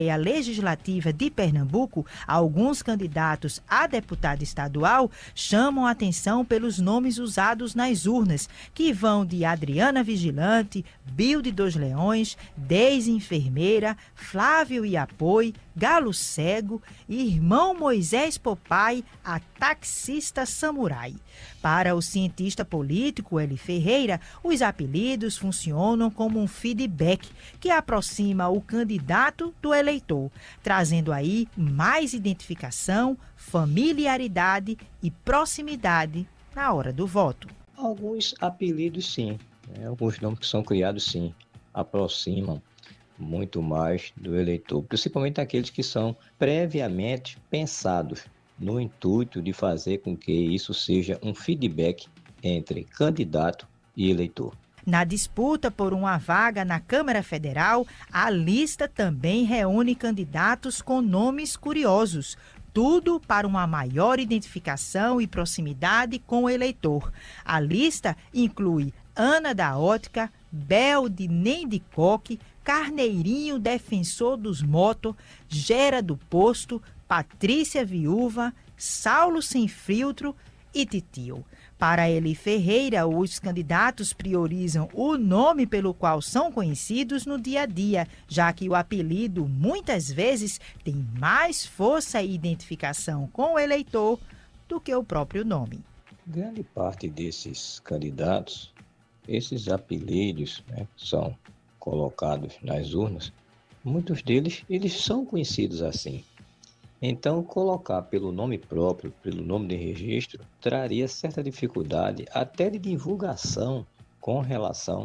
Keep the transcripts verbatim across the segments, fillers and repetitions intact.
Assembleia Legislativa de Pernambuco, alguns candidatos a deputado estadual chamam a atenção pelos nomes usados nas urnas, que vão de Adriana Vigilante, Bill de Dois Leões, Deise Enfermeira, Flávio Iapoi, Galo Cego, Irmão Moisés Popai, a Taxista Samurai. Para o cientista político Eli Ferreira, os apelidos funcionam como um feedback que aproxima o candidato do eleitor, trazendo aí mais identificação, familiaridade e proximidade na hora do voto. Alguns apelidos, sim. Né? Alguns nomes que são criados, sim, aproximam muito mais do eleitor, principalmente aqueles que são previamente pensados no intuito de fazer com que isso seja um feedback entre candidato e eleitor. Na disputa por uma vaga na Câmara Federal, a lista também reúne candidatos com nomes curiosos, tudo para uma maior identificação e proximidade com o eleitor. A lista inclui Ana da Ótica, Bel de Nem de Coque, Carneirinho Defensor dos Motos, Gera do Posto, Patrícia Viúva, Saulo Sem Filtro e Titio. Para Eli Ferreira, os candidatos priorizam o nome pelo qual são conhecidos no dia a dia, já que o apelido muitas vezes tem mais força e identificação com o eleitor do que o próprio nome. Grande parte desses candidatos, esses apelidos, né, são colocados nas urnas, muitos deles eles são conhecidos assim. Então, colocar pelo nome próprio, pelo nome de registro, traria certa dificuldade até de divulgação com relação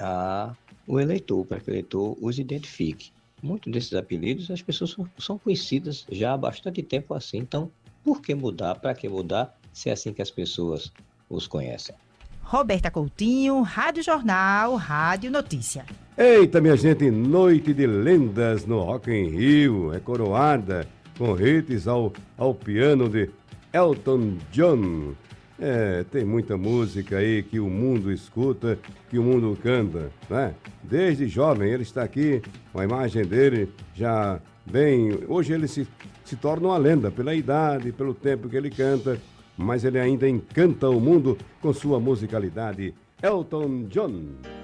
ao eleitor, para que o eleitor os identifique. Muitos desses apelidos as pessoas são conhecidas já há bastante tempo assim. Então, por que mudar? Para que mudar se é assim que as pessoas os conhecem? Roberta Coutinho, Rádio Jornal, Rádio Notícia. Eita, minha gente, noite de lendas no Rock in Rio, é coroada com hits ao, ao piano de Elton John. É, tem muita música aí que o mundo escuta, que o mundo canta, né? Desde jovem ele está aqui, com a imagem dele já bem... Hoje ele se, se torna uma lenda pela idade, pelo tempo que ele canta, mas ele ainda encanta o mundo com sua musicalidade. Elton John.